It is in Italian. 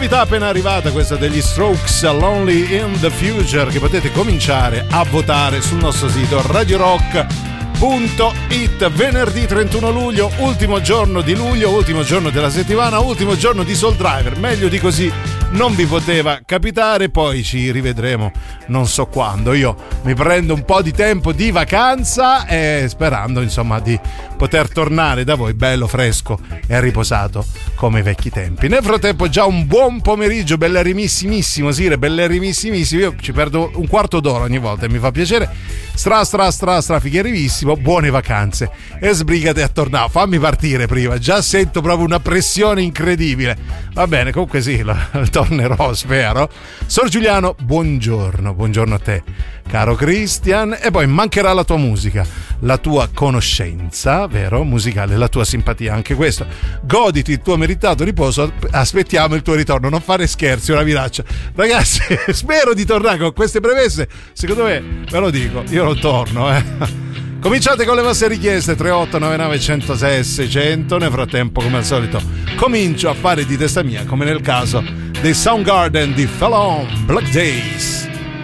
Novità appena arrivata, questa degli Strokes, Lonely in the Future, che potete cominciare a votare sul nostro sito radiorock.it. Venerdì 31 luglio, ultimo giorno di luglio, ultimo giorno della settimana, ultimo giorno di Soul Driver. Meglio di così non vi poteva capitare. Poi ci rivedremo non so quando. Io mi prendo un po' di tempo di vacanza e sperando insomma di poter tornare da voi bello fresco e riposato come i vecchi tempi. Nel frattempo già un buon pomeriggio, bellerimissimo Sire, bellerimissimo. Io ci perdo un quarto d'ora ogni volta e mi fa piacere. Stra figherivissimo. Buone vacanze e sbrigate a tornare. Fammi partire prima, già sento proprio una pressione incredibile. Va bene, comunque sì, tornerò, spero. Sor Giuliano, buongiorno a te, caro Christian. E poi mancherà la tua musica, la tua conoscenza, vero? Musicale, la tua simpatia, anche questo. Goditi il tuo meritato riposo, aspettiamo il tuo ritorno. Non fare scherzi, una minaccia. Ragazzi, spero di tornare con queste premesse. Secondo me, ve lo dico, io non torno, Cominciate con le vostre richieste 3899 106 600. Nel frattempo, come al solito, comincio a fare di testa mia, come nel caso dei Soundgarden di Fell On Black Days.